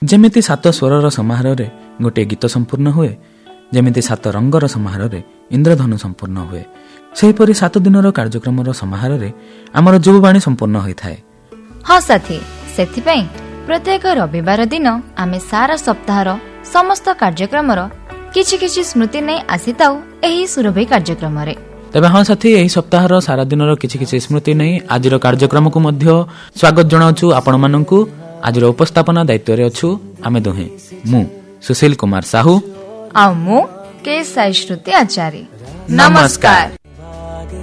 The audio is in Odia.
ଯେମିତି 7 ସ୍ୱରର ସମାହାରରେ ଗୋଟିଏ ଗୀତ ସମ୍ପୂର୍ଣ୍ଣ ହୁଏ, ଯେମିତି 7 ରଙ୍ଗର ସମାହାରରେ ଇନ୍ଦ୍ରଧନୁ ସମ୍ପୂର୍ଣ୍ଣ ହୁଏ, ସେହିପରି 7 ଦିନର କାର୍ଯ୍ୟକ୍ରମର ସମାହାରରେ ଆମର ଯୁବବାଣୀ ସମ୍ପୂର୍ଣ୍ଣ ହୋଇଥାଏ। ହଁ ସାଥୀ, ସେଥିପାଇଁ ପ୍ରତ୍ୟେକ ରବିବାର ଦିନ ଆମେ ସାରା ସପ୍ତାହର ସମସ୍ତ କାର୍ଯ୍ୟକ୍ରମର କିଛି କିଛି ସ୍ମୃତି ନେଇ ଆସିଥାଉ ଏହି ସୁରଭି କାର୍ଯ୍ୟକ୍ରମରେ। ତେବେ ହଁ ସାଥୀ, ଏହି ସପ୍ତାହର ସାରା ଦିନର କିଛି କିଛି ସ୍ମୃତି ନେଇ ଆଜିର କାର୍ଯ୍ୟକ୍ରମକୁ ମଧ୍ୟ ସ୍ୱାଗତ ଜଣାଉଛୁ ଆପଣମାନଙ୍କୁ। ଆଜିର ଉପସ୍ଥାପନା ଦାୟିତ୍ୱରେ ଅଛୁ ଆମେ ଦୁହେଁ, ମୁଁ ସୁଶୀଲ କୁମାର ସାହୁ ଆଉ ମୁଁ କେ ସାଇ ଶ୍ରୁତି ଆଚାରୀ। ନମସ୍କାର।